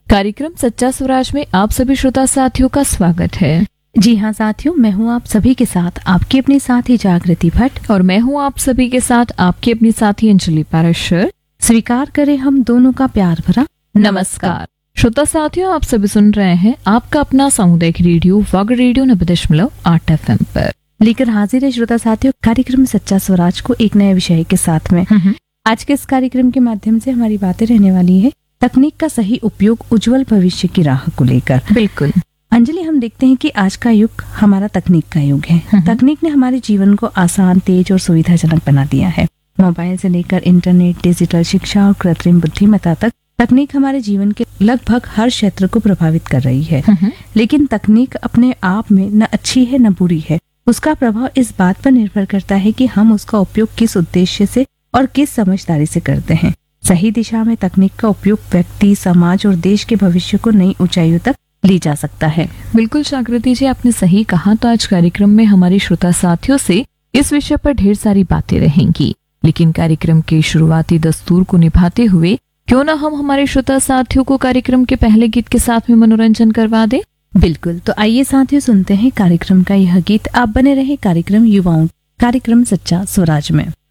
कार्यक्रम सच्चा स्वराज में आप सभी श्रोता साथियों का स्वागत है। जी हाँ साथियों, मैं हूँ आप सभी के साथ आपकी अपनी साथी जागृति भट्ट और मैं हूँ आप सभी के साथ आपकी अपनी साथी अंजलि पाराशर। स्वीकार करें हम दोनों का प्यार भरा नमस्कार। श्रोता साथियों, आप सभी सुन रहे हैं आपका अपना सामुदायिक रेडियो वग रेडियो 90.8 FM पर लेकर हाजिर है श्रोता साथियों कार्यक्रम सच्चा स्वराज को एक नए विषय के साथ में। आज के इस कार्यक्रम के माध्यम से हमारी बातें रहने वाली है तकनीक का सही उपयोग उज्जवल भविष्य की राह को लेकर। बिल्कुल अंजलि, हम देखते हैं कि आज का युग हमारा तकनीक का युग है। तकनीक ने हमारे जीवन को आसान, तेज और सुविधाजनक बना दिया है। मोबाइल से लेकर इंटरनेट, डिजिटल शिक्षा और कृत्रिम बुद्धिमत्ता तक तकनीक हमारे जीवन के लगभग हर क्षेत्र को प्रभावित कर रही है। लेकिन तकनीक अपने आप में न अच्छी है न बुरी है। उसका प्रभाव इस बात पर निर्भर करता है कि हम उसका उपयोग किस उद्देश्य से और किस समझदारी से करते हैं। सही दिशा में तकनीक का उपयोग व्यक्ति, समाज और देश के भविष्य को नई ऊंचाइयों तक ले जा सकता है। बिल्कुल जागृति जी, आपने सही कहा। तो आज कार्यक्रम में हमारी श्रोता साथियों से इस विषय पर ढेर सारी बातें रहेंगी, लेकिन कार्यक्रम के शुरुआती दस्तूर को निभाते हुए क्यों ना हम हमारे श्रोता साथियों को कार्यक्रम के पहले गीत के साथ में मनोरंजन करवा दे। बिल्कुल, तो आइए साथियों सुनते हैं कार्यक्रम का यह गीत। आप बने रहे कार्यक्रम युवाओं, कार्यक्रम सच्चा स्वराज में।